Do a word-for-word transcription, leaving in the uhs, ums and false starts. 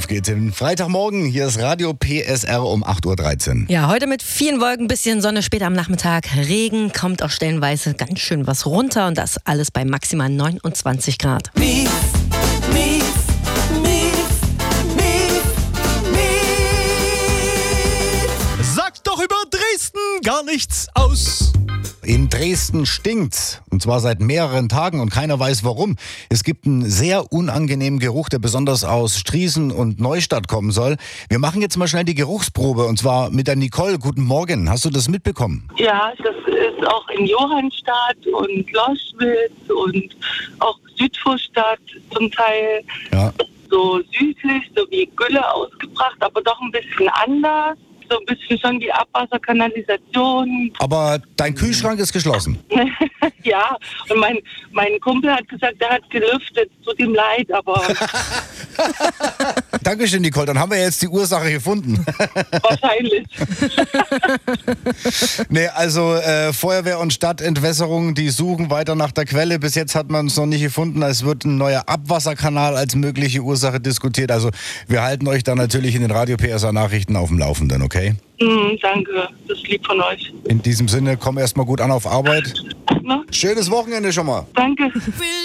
Auf geht's im Freitagmorgen. Hier ist Radio P S R um acht Uhr dreizehn. Ja, heute mit vielen Wolken, bisschen Sonne, später am Nachmittag Regen, kommt auch stellenweise ganz schön was runter und das alles bei maximal neunundzwanzig Grad. Mief, mief, mief, mief, mief. Sagt doch über Dresden gar nichts aus. In Dresden stinkt's. Und zwar seit mehreren Tagen und keiner weiß warum. Es gibt einen sehr unangenehmen Geruch, der besonders aus Striesen und Neustadt kommen soll. Wir machen jetzt mal schnell die Geruchsprobe und zwar mit der Nicole. Guten Morgen. Hast du das mitbekommen? Ja, das ist auch in Johannstadt und Loschwitz und auch Südvorstadt zum Teil. Ja. So süßlich, so wie Gülle ausgebracht, aber doch ein bisschen anders. So ein bisschen schon die Abwasserkanalisation. Aber dein Kühlschrank ist geschlossen. Ja, und mein, mein Kumpel hat gesagt, er hat gelüftet. Tut ihm leid, aber Dankeschön, Nicole. Dann haben wir jetzt die Ursache gefunden. wahrscheinlich. Nee, also äh, Feuerwehr und Stadtentwässerung, die suchen weiter nach der Quelle. Bis jetzt hat man es noch nicht gefunden. Es wird ein neuer Abwasserkanal als mögliche Ursache diskutiert. Also wir halten euch da natürlich in den Radio P S R Nachrichten auf dem Laufenden, okay? Mm, danke, das ist lieb von euch. In diesem Sinne, komm erstmal gut an auf Arbeit. Ne? Schönes Wochenende schon mal. Danke.